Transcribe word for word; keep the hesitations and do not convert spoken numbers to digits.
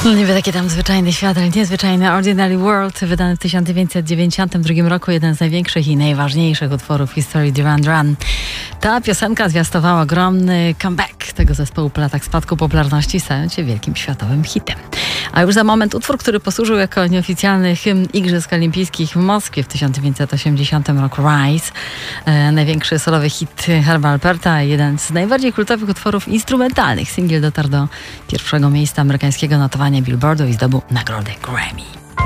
Niby taki tam zwyczajny świat, ale niezwyczajny Ordinary World, wydany w tysiąc dziewięćset dziewięćdziesiątym drugim roku, jeden z największych i najważniejszych utworów w historii Duran Duran. Ta piosenka zwiastowała ogromny comeback tego zespołu po latach spadku popularności, stając się wielkim światowym hitem. A już za moment utwór, który posłużył jako nieoficjalny hymn Igrzysk Olimpijskich w Moskwie w tysiąc dziewięćset osiemdziesiątym roku, Rise. E, największy solowy hit Herba Alperta, jeden z najbardziej kultowych utworów instrumentalnych. Singiel dotarł do pierwszego miejsca amerykańskiego notowania Billboardu i zdobył nagrodę Grammy.